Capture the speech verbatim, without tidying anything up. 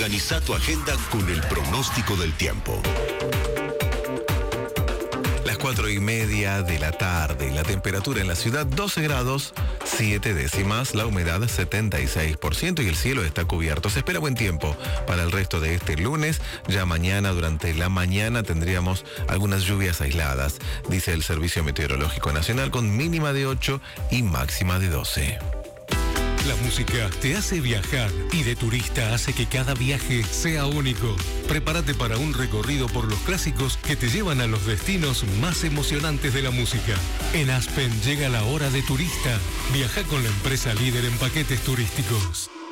Organiza tu agenda con el pronóstico del tiempo. Las cuatro y media de la tarde, la temperatura en la ciudad doce grados, siete décimas, la humedad setenta y seis por ciento y el cielo está cubierto. Se espera buen tiempo para el resto de este lunes. Ya mañana, durante la mañana, tendríamos algunas lluvias aisladas, dice el Servicio Meteorológico Nacional, con mínima de ocho y máxima de doce. La música te hace viajar y de turista hace que cada viaje sea único. Prepárate para un recorrido por los clásicos que te llevan a los destinos más emocionantes de la música. En Aspen llega la hora de turista. Viaja con la empresa líder en paquetes turísticos.